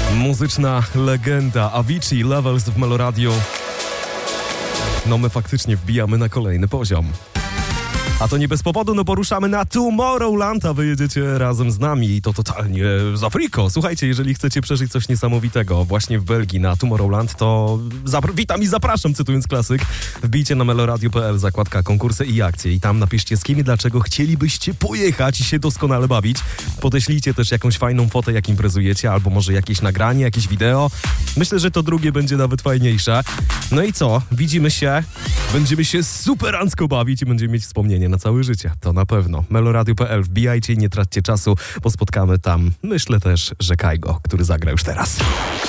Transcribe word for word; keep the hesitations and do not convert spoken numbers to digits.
Muzyczna legenda Avicii, Levels w Meloradio. No my faktycznie wbijamy na kolejny poziom. A to nie bez powodu, no poruszamy na Tomorrowland, a wy jedziecie razem z nami i to totalnie z Afriko. Słuchajcie, jeżeli chcecie przeżyć coś niesamowitego właśnie w Belgii na Tomorrowland, to zapr- witam i zapraszam, cytując klasyk. Wbijcie na meloradio kropka p l, zakładka konkursy i akcje i tam napiszcie, z kim i dlaczego chcielibyście pojechać i się doskonale bawić. Podeślijcie też jakąś fajną fotę, jak imprezujecie, albo może jakieś nagranie, jakieś wideo. Myślę, że to drugie będzie nawet fajniejsze. No i co? Widzimy się, będziemy się superancko bawić i będziemy mieć wspomnienie na całe życie, to na pewno. meloradio kropka p l, wbijajcie i nie traćcie czasu, bo spotkamy tam, myślę też, że Kajgo, który zagra już teraz.